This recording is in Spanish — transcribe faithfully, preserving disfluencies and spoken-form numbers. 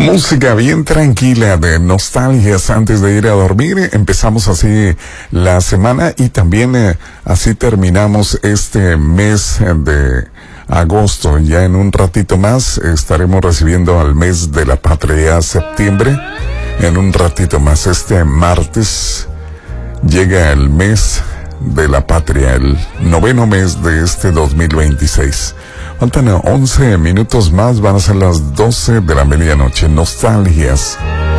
Música bien tranquila de nostalgias antes de ir a dormir. Empezamos así la semana y también eh, así terminamos este mes de agosto. Ya en un ratito más estaremos recibiendo al mes de la patria, septiembre. En un ratito más, este martes, llega el mes de la patria, el noveno mes de este dos mil veintiséis. Faltan once minutos más, van a ser las doce de la medianoche. Nostalgias